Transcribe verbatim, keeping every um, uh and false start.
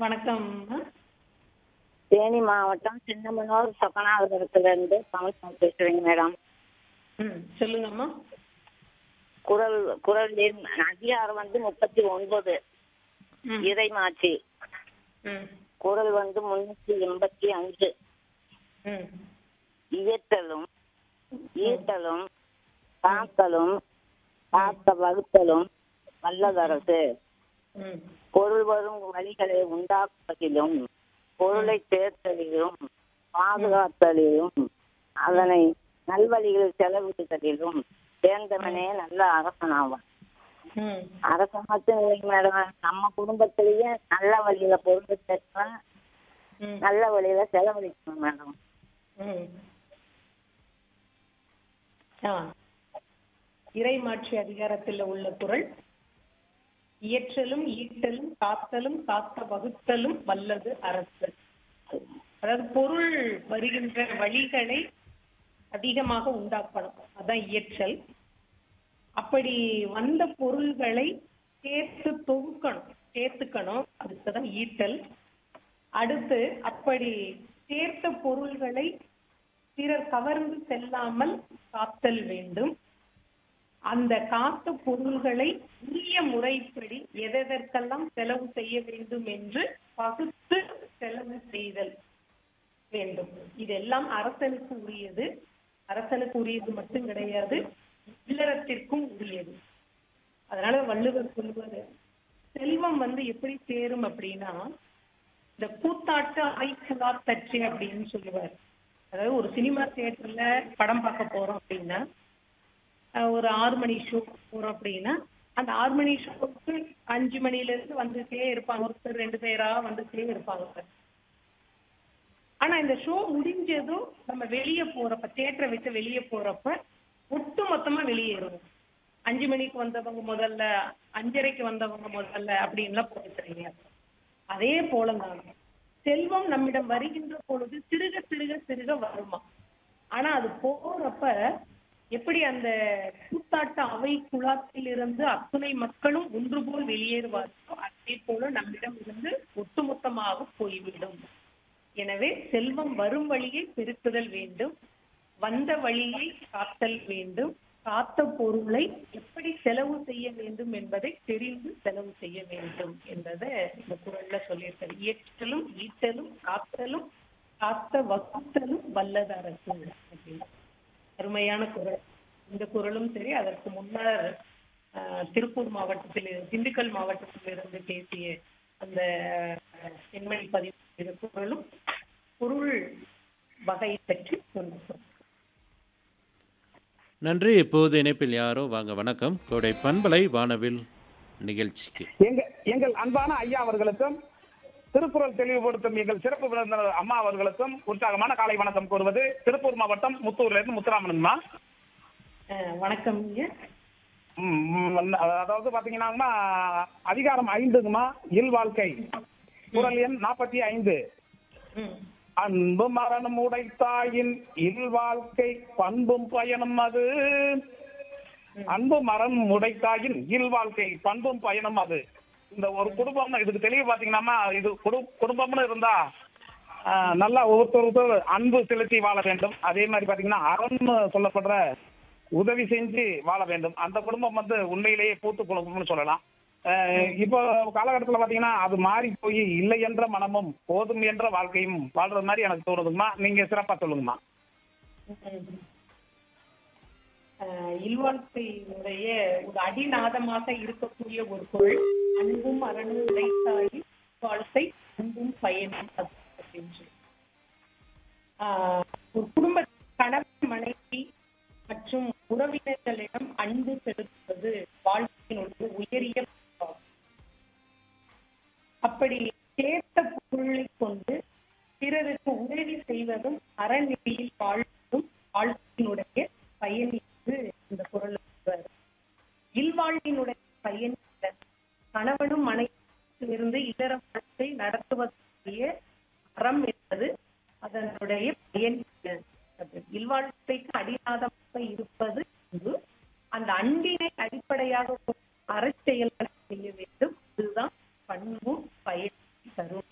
வணக்கம்மா. தேனி மாவட்டம் சின்னமனூர் சொக்கநாதபுரத்துலேருந்து கமல் பேசுகிறேங்க மேடம். ம் சொல்லுங்கம்மா. குரல் குரல் எண் அதிகாரம் வந்து முப்பத்தி ஒன்பது ம் இறைமாட்சி. ம் குரல் வந்து முன்னூற்றி எண்பத்தி அஞ்சு. ம் இயற்றலும் ஈட்டலும் காத்தலும் காத்த வகுத்தலும் வல்லதரசு. ம் பொருள் வரும் வழிகளை உண்டாக்குவதிலும் பொருளை சேர்த்தலிலும் பாதுகாத்தலிலும் அதனை நல்வழிகளில் செலவிடுதலிலும் சேர்ந்தவனே நல்ல அரசனாவான். ம் அரசன் மட்டும் இல்லைங்க மேடம், நம்ம குடும்பத்திலேயே நல்ல வழியில பொருள் சேர்க்கலாம், ம் நல்ல வழியில செலவழிக்கணும் மேடம். ம் ஆ இறைமாட்சி அதிகாரத்தில் உள்ள குறள், இயற்றலும் ஈட்டலும் காத்தலும் காத்த வகுத்தலும் வல்லது அரசு. அதாவது பொருள் வருகின்ற வழிகளை அதிகமாக உண்டாக்கணும், அதான் இயற்றல். அப்படி வந்த பொருள்களை சேர்த்து தொகுக்கணும், சேர்த்துக்கணும், அதுக்குதான் ஈட்டல். அடுத்து அப்படி சேர்த்த பொருள்களை பிறர் கவர்ந்து செல்லாமல் காத்தல் வேண்டும். அந்த காத்த பொருள்களை உரிய முறைப்படி எதற்கெல்லாம் செலவு செய்ய வேண்டும் என்று பகுத்து செலவு செய்தல் வேண்டும். இதெல்லாம் அரசனுக்கு உரியது. அரசனுக்கு உரியது மட்டும் கிடையாது, இல்லறத்திற்கும் உரியது. அதனால வள்ளுவர் சொல்லுவாரு, செல்வம் வந்து எப்படி சேரும் அப்படின்னா இந்த கூத்தாட்டு ஐக்குலாத்தச்சு அப்படின்னு சொல்லுவார். அதாவது ஒரு சினிமா தியேட்டர்ல படம் பார்க்க போறோம் அப்படின்னா, ஒரு ஆறு மணி ஷோ போறோம் அப்படின்னா, அந்த ஆறு மணி ஷோவுக்கு அஞ்சு மணில இருந்து வந்துட்டே இருப்பாங்க, ஒருத்தர் ரெண்டு பேரா வந்துட்டே இருப்பாங்க. ஆனா இந்த ஷோ முடிஞ்சதும் நம்ம வெளியே போறப்ப, தியேட்டரை விட்டு வெளியே போறப்ப ஒட்டு மொத்தமா வெளியேறுவோம். அஞ்சு மணிக்கு வந்தவங்க முதல்ல, அஞ்சரைக்கு வந்தவங்க முதல்ல அப்படின்லாம் போட்டுறீங்க. அதே போலதான் செல்வம் நம்மிடம் வருகின்ற பொழுது சிறுக சிறுக சிறுக வருமா. ஆனா அது போறப்ப எப்படி அந்த கூத்தாட்ட அவை குழாத்தில் இருந்து அத்துணை மக்களும் ஒன்று போல் வெளியேறுவார்களோ அதே போல நம்மிடம் இருந்து ஒட்டுமொத்தமாக போய்விடும். எனவே செல்வம் வரும் வழியை பெருக்குதல் வேண்டும், வந்த வழியை காத்தல் வேண்டும், காத்த பொருளை எப்படி செலவு செய்ய வேண்டும் என்பதை தெரிந்து செலவு செய்ய வேண்டும் என்பதை இந்த குறள்ல சொல்லியிருக்காரு. இயற்றலும் ஈட்டலும் காத்தலும் காத்த வகுத்தலும் வல்லது அரசு அப்படின்னு அருமையான குறள். இந்த குறளும் சரி, அதற்கு முன்னர் திருப்பூர் மாவட்டத்தில், திண்டுக்கல் மாவட்டத்தில் இருந்து பேசிய அந்த பெண்மணி பதிவு குறளும் பொருள் வகை பற்றி சொன்ன. நன்றி. இப்போது இணைப்பில் யாரோ வாங்க. வணக்கம். கோடை பண்பலை வானவில் நிகழ்ச்சிக்கு எங்க எங்கள் அன்பான ஐயா அவர்களுக்கும் திருக்குறள் தெளிவுபடுத்தும் எங்கள் சிறப்பு விருந்தினர் அம்மா அவர்களுக்கும் உற்சாகமான காலை வணக்கம் கூறுவது திருப்பூர் மாவட்டம் முத்தூர்ல இருந்து முத்துராமனுங்கம்மா. வணக்கம். அதாவது பாத்தீங்கன்னா அதிகாரம் ஐந்துங்கம்மா, இல் வாழ்க்கை. குறள் எண் நாற்பத்தி ஐந்து. அன்பு மரணம் உடைத்தாயின் இல் வாழ்க்கை பண்பும் பயனும் அது. அன்பு மரம் உடைத்தாயின் இல் வாழ்க்கை பண்பும் பயனும் அது. இந்த ஒரு குடும்பம் இதுக்கு தெளிவு பாத்தீங்கன்னா, இது குடும்பம்னு இருந்தா நல்லா ஒவ்வொருத்தர் அன்பு செலுத்தி வாழ வேண்டும். அதே மாதிரி பாத்தீங்கன்னா அறம் சொல்லப்படுற உதவி செஞ்சு வாழ வேண்டும். அந்த குடும்பம் வந்து உண்மையிலேயே பூத்து குடும்பம்னு சொல்லலாம். இப்போ காலகட்டத்தில் பாத்தீங்கன்னா அது மாறி போய் இல்லை என்ற மனமும் போதும் என்ற வாழ்க்கையும் வாழ்றது மாதிரி எனக்கு தோணுதுங்கம்மா. நீங்க சிறப்பா சொல்லுங்கம்மா. இல்வாழ்க்கையுடைய ஒரு அடிநாதமாக இருக்கக்கூடிய ஒரு பொருள் அன்பும் அரணும் உடைத்தாய் வாழ்க்கை அன்பும் பயனும் அப்படின்னு. ஒரு குடும்ப கணவன் மனைவி மற்றும் உறவினர்களிடம் அன்பு செலுத்துவது வாழ்க்கையினுடைய உயரிய. அப்படி சேர்த்த பொருளை கொண்டு பிறருக்கு உதவி செய்வதும் அறநெறியில் வாழ்